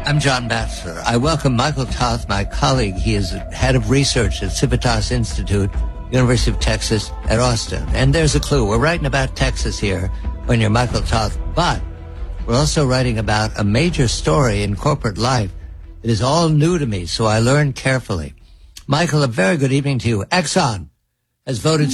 I'm John Batchelor. I welcome Michael Toth, my colleague. He is head of research at Civitas Institute, University of Texas at Austin. And there's a clue. We're writing about Texas here when you're Michael Toth, but we're also writing about a major story in corporate life. It is all new to me, so I learned carefully. Michael, a very good evening to you. Exxon has voted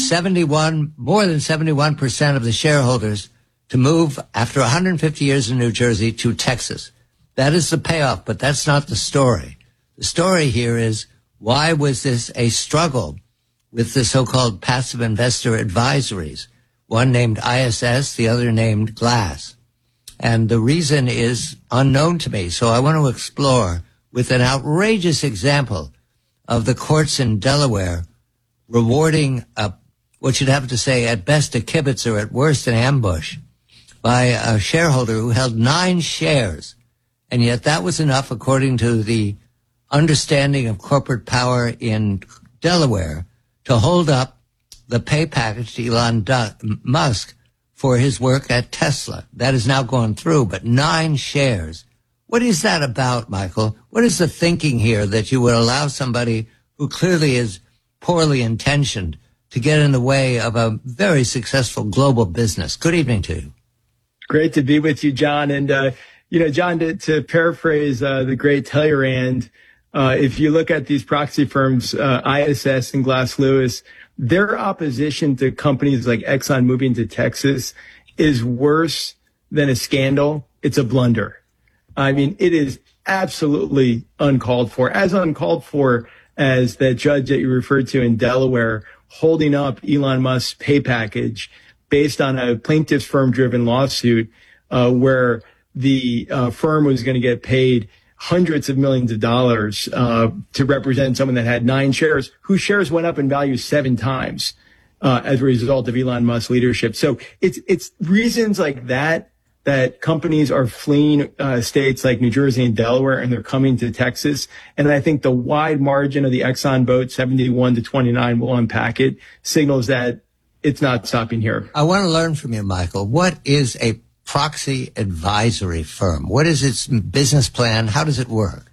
more than 71% of the shareholders to move after 150 years in New Jersey to Texas. That is the payoff, but that's not the story. The story here is, why was this a struggle with the so-called passive investor advisories? One named ISS, the other named Glass. And the reason is unknown to me, so I want to explore with an outrageous example of the courts in Delaware rewarding what you'd have to say at best a kibitzer, at worst an ambush, by a shareholder who held 9 shares. And yet that was enough, according to the understanding of corporate power in Delaware, to hold up the pay package to Elon Musk for his work at Tesla. That has now gone through, but 9 shares. What is that about, Michael? What is the thinking here that you would allow somebody who clearly is poorly intentioned to get in the way of a very successful global business? Good evening to you. Great to be with you, John. And, John, to paraphrase the great Talleyrand, if you look at these proxy firms, ISS and Glass Lewis, their opposition to companies like Exxon moving to Texas is worse than a scandal. It's a blunder. I mean, it is absolutely uncalled for, as uncalled for as that judge that you referred to in Delaware holding up Elon Musk's pay package based on a plaintiff's firm-driven lawsuit where the firm was going to get paid hundreds of millions of dollars to represent someone that had 9 shares, whose shares went up in value 7 times as a result of Elon Musk's leadership. So it's reasons like that companies are fleeing states like New Jersey and Delaware, and they're coming to Texas. And I think the wide margin of the Exxon vote, 71-29, will unpack it, signals that it's not stopping here. I want to learn from you, Michael. What is a proxy advisory firm? What is its business plan? How does it work?